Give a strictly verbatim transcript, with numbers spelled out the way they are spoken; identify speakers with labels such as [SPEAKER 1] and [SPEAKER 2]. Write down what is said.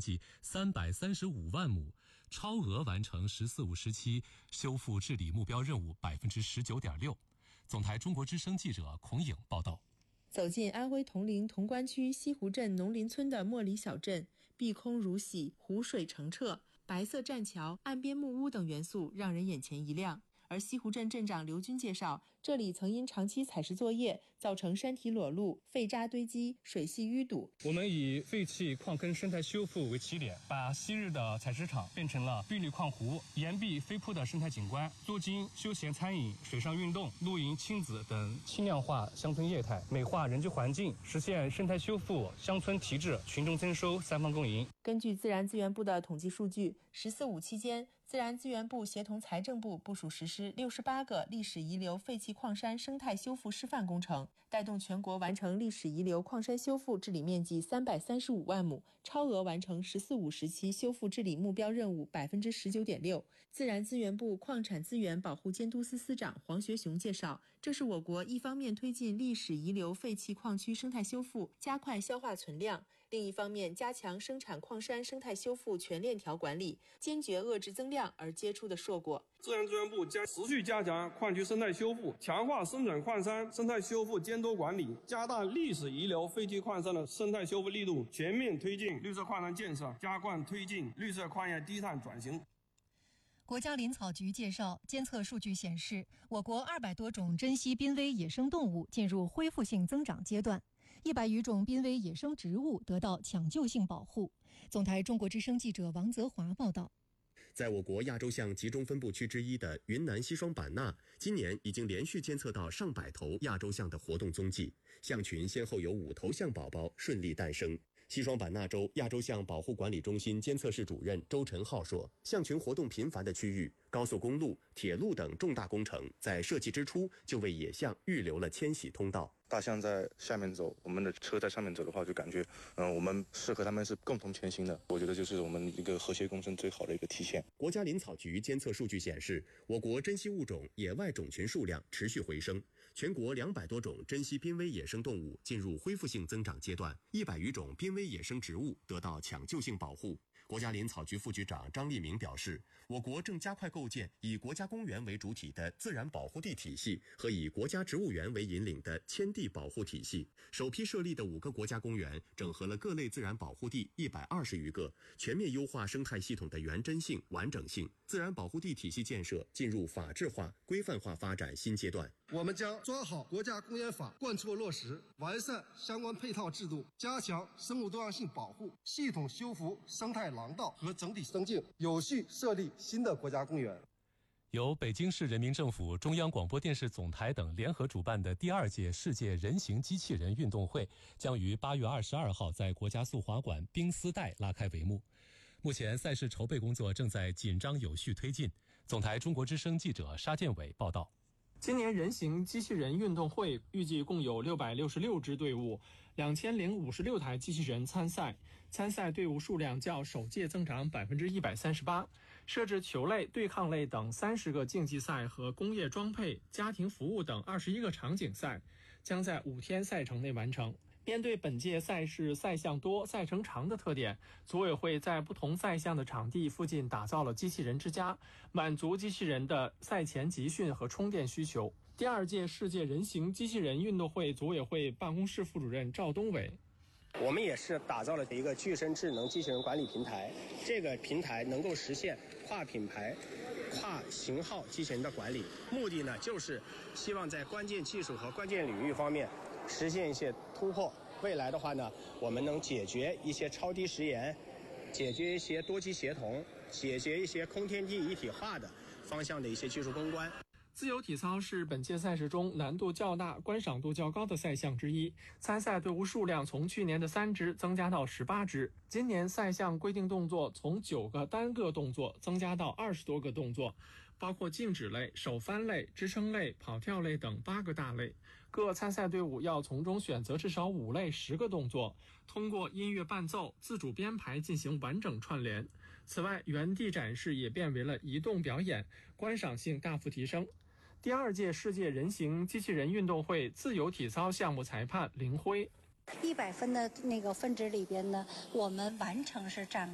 [SPEAKER 1] 计三百三十五万亩，超额完成“十四五”时期修复治理目标任务百分之十九点六。总台中国之声记者孔颖报道。
[SPEAKER 2] 走进安徽铜陵潼关区西湖镇农林村的莫里小镇，碧空如洗，湖水澄澈，白色栈桥、岸边木屋等元素让人眼前一亮。而西湖镇镇长刘军介绍，这里曾因长期采石作业造成山体裸露、废渣堆积、水系淤堵。
[SPEAKER 3] 我们以废弃矿坑生态修复为起点，把昔日的采石场变成了碧绿矿湖、岩壁飞瀑的生态景观，多经休闲餐饮、水上运动、露营、亲子等轻量化乡村业态，美化人居环境，实现生态修复、乡村提质、群众增收三方共赢。
[SPEAKER 2] 根据自然资源部的统计数据，十四五期间，自然资源部协同财政部部署实施六十八个历史遗留废弃矿山生态修复示范工程，带动全国完成历史遗留矿山修复治理面积三百三十五万亩，超额完成“十四五”时期修复治理目标任务百分之十九点六。自然资源部矿产资源保护监督司司长黄学雄介绍，这是我国一方面推进历史遗留废弃矿区生态修复，加快消化存量，另一方面加强生产矿山生态修复全链条管理，坚决遏制增量而结出的硕果。
[SPEAKER 4] 自然资源部将持续加强矿区生态修复，强化生产矿山生态修复监督管理，加大历史遗留废弃矿山的生态修复力度，全面推进绿色矿山建设，加快推进绿色矿业低碳转型。
[SPEAKER 5] 国家林草局介绍，监测数据显示，我国二百多种珍稀濒危野生动物进入恢复性增长阶段，一百余种濒危野生植物得到抢救性保护。总台中国之声记者王泽华报道。
[SPEAKER 6] 在我国亚洲象集中分布区之一的云南西双版纳，今年已经连续监测到上百头亚洲象的活动踪迹，象群先后有五头象宝宝顺利诞生。西双版纳州亚洲象保护管理中心监测室主任周晨浩说，象群活动频繁的区域，高速公路、铁路等重大工程在设计之初就为野象预留了迁徙通道。
[SPEAKER 7] 大象在下面走，我们的车在上面走的话，就感觉，嗯、呃，我们是和他们是共同前行的。我觉得就是我们一个和谐共生最好的一个体现。
[SPEAKER 6] 国家林草局监测数据显示，我国珍稀物种野外种群数量持续回升，全国两百多种珍稀濒危野生动物进入恢复性增长阶段，一百余种濒危野生植物得到抢救性保护。国家林草局副局长张立明表示，我国正加快构建以国家公园为主体的自然保护地体系和以国家植物园为引领的迁地保护体系。首批设立的五个国家公园整合了各类自然保护地一百二十余个，全面优化生态系统的原真性、完整性。自然保护地体系建设进入法治化、规范化发展新阶段。
[SPEAKER 8] 我们将抓好国家公园法贯彻落实，完善相关配套制度，加强生物多样性保护，系统修复生态廊道和整体生境，有序设立新的国家公园。
[SPEAKER 1] 由北京市人民政府、中央广播电视总台等联合主办的第二届世界人形机器人运动会将于八月二十二号在国家速滑馆冰丝带拉开帷幕。目前赛事筹备工作正在紧张有序推进。总台中国之声记者沙建伟报道。
[SPEAKER 9] 今年人形机器人运动会预计共有六百六十六支队伍，两千零五十六台机器人参赛，参赛队伍数量较首届增长百分之一百三十八，设置球类、对抗类等三十个竞技赛和工业装配、家庭服务等二十一个场景赛，将在五天赛程内完成。面对本届赛事赛项多、赛程长的特点，组委会在不同赛项的场地附近打造了机器人之家，满足机器人的赛前集训和充电需求。第二届世界人形机器人运动会组委会办公室副主任赵东伟，
[SPEAKER 10] 我们也是打造了一个具身智能机器人管理平台，这个平台能够实现跨品牌、跨型号机器人的管理，目的呢就是希望在关键技术和关键领域方面实现一些突破。未来的话呢，我们能解决一些超低时延，解决一些多机协同，解决一些空天地一体化的方向的一些技术攻关。
[SPEAKER 9] 自由体操是本届赛事中难度较大、观赏度较高的赛项之一，参赛队伍数量从去年的三支增加到十八支。今年赛项规定动作从九个单个动作增加到二十多个动作，包括静止类、手翻类、支撑类、跑跳类等八个大类。各参赛队伍要从中选择至少五类十个动作，通过音乐伴奏、自主编排进行完整串联。此外，原地展示也变为了移动表演，观赏性大幅提升。第二届世界人形机器人运动会自由体操项目裁判林辉，
[SPEAKER 11] 一百分的那个分值里边呢，我们完成是占